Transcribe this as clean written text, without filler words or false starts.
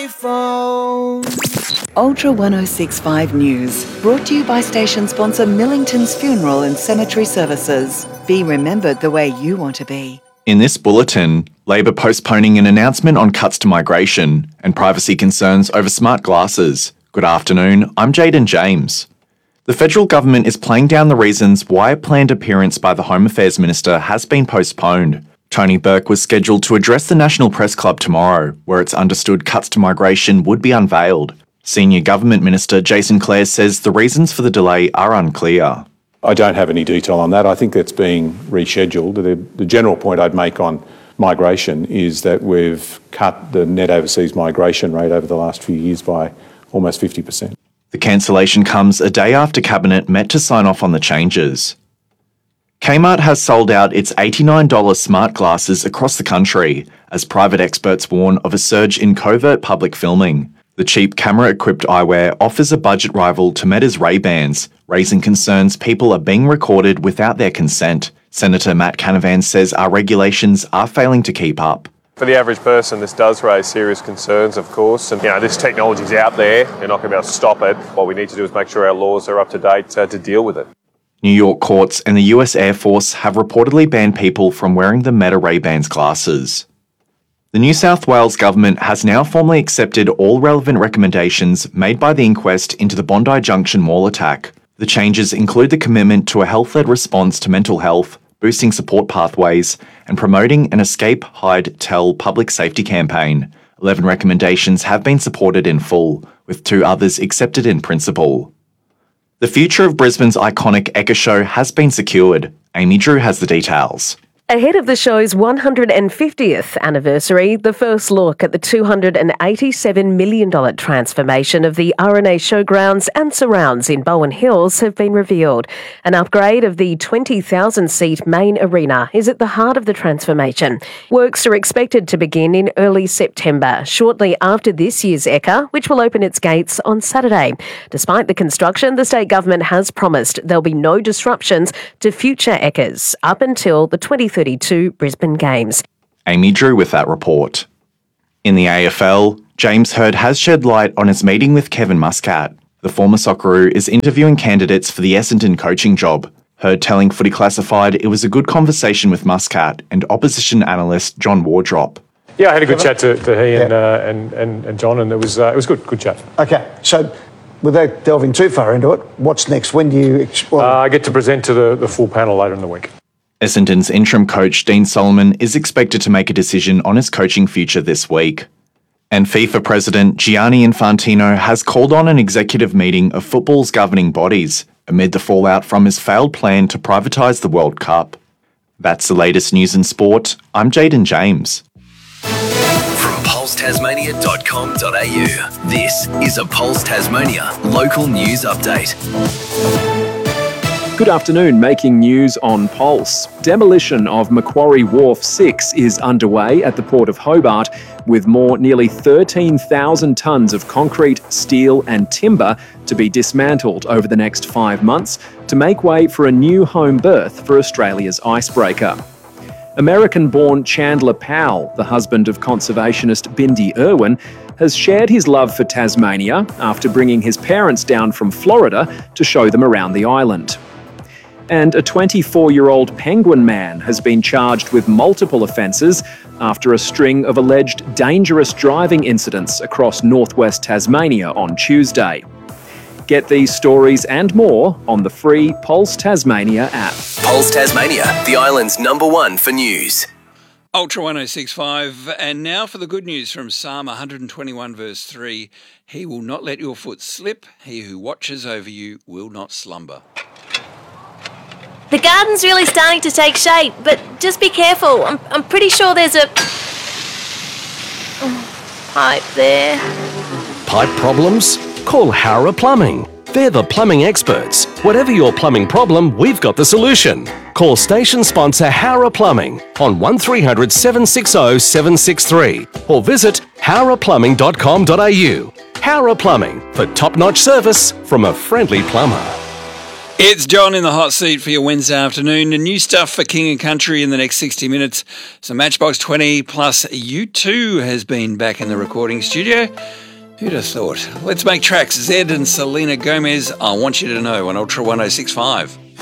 Ultra 1065 News, brought to you by station sponsor Millington's Funeral and Cemetery Services. Be remembered the way you want to be. In this bulletin, Labor postponing an announcement on cuts to migration and privacy concerns over smart glasses. Good afternoon, I'm Jaden James. The federal government is playing down the reasons why a planned appearance by the Home Affairs Minister has been postponed. Tony Burke was scheduled to address the National Press Club tomorrow, where it's understood cuts to migration would be unveiled. Senior Government Minister Jason Clare says the reasons for the delay are unclear. I don't have any detail on that. I think that's being rescheduled. The general point I'd make on migration is that we've cut the net overseas migration rate over the last few years by almost 50%. The cancellation comes a day after Cabinet met to sign off on the changes. Kmart has sold out its $89 smart glasses across the country, as private experts warn of a surge in covert public filming. The cheap camera-equipped eyewear offers a budget rival to Meta's Ray-Bans, raising concerns people are being recorded without their consent. Senator Matt Canavan says our regulations are failing to keep up. For the average person, this does raise serious concerns, of course. And, this technology's out there. You're not going to be able to stop it. What we need to do is make sure our laws are up to date to deal with it. New York courts and the US Air Force have reportedly banned people from wearing the Meta Ray-Bans glasses. The New South Wales government has now formally accepted all relevant recommendations made by the inquest into the Bondi Junction mall attack. The changes include the commitment to a health-led response to mental health, boosting support pathways, and promoting an escape, hide, tell public safety campaign. 11 recommendations have been supported in full, with 2 others accepted in principle. The future of Brisbane's iconic Ekka Show has been secured. Amy Drew has the details. Ahead of the show's 150th anniversary, the first look at the $287 million transformation of the RNA Showgrounds and surrounds in Bowen Hills have been revealed. An upgrade of the 20,000-seat main arena is at the heart of the transformation. Works are expected to begin in early September, shortly after this year's Ekka, which will open its gates on Saturday. Despite the construction, the state government has promised there'll be no disruptions to future Ekkas up until the 2032 Brisbane Games. Amy Drew with that report. In the AFL, James Hird has shed light on his meeting with Kevin Muscat. The former Socceroo is interviewing candidates for the Essendon coaching job. Hird telling Footy Classified it was a good conversation with Muscat and opposition analyst John Wardrop. Yeah, I had a good chat to he and John, and it was good chat. Okay, so without delving too far into it, what's next? When do you... I get to present to the full panel later in the week. Essendon's interim coach Dean Solomon is expected to make a decision on his coaching future this week. And FIFA President Gianni Infantino has called on an executive meeting of football's governing bodies amid the fallout from his failed plan to privatise the World Cup. That's the latest news in sport. I'm Jaden James. From pulsetasmania.com.au, this is a Pulse Tasmania local news update. Good afternoon, making news on Pulse. Demolition of Macquarie Wharf 6 is underway at the Port of Hobart, with nearly 13,000 tonnes of concrete, steel and timber to be dismantled over the next 5 months to make way for a new home berth for Australia's icebreaker. American-born Chandler Powell, the husband of conservationist Bindi Irwin, has shared his love for Tasmania after bringing his parents down from Florida to show them around the island. And a 24-year-old Penguin man has been charged with multiple offences after a string of alleged dangerous driving incidents across northwest Tasmania on Tuesday. Get these stories and more on the free Pulse Tasmania app. Pulse Tasmania, the island's #1 for news. Ultra 1065, and now for the good news from Psalm 121 verse 3. He will not let your foot slip. He who watches over you will not slumber. The garden's really starting to take shape, but just be careful. I'm pretty sure there's a pipe there. Pipe problems? Call Howrah Plumbing. They're the plumbing experts. Whatever your plumbing problem, we've got the solution. Call station sponsor Howrah Plumbing on 1300 760 763 or visit howrahplumbing.com.au. Howrah Plumbing for top-notch service from a friendly plumber. It's John in the hot seat for your Wednesday afternoon. And new stuff for King and Country in the next 60 minutes. So Matchbox 20 plus U2 has been back in the recording studio. Who'd have thought? Let's make tracks. Zed and Selena Gomez, I Want You to Know on Ultra 1065.